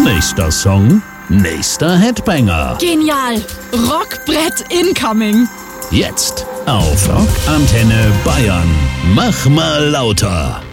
Nächster Song, nächster Headbanger. Genial. Rockbrett incoming. Jetzt auf Rock Antenne Bayern. Mach mal lauter.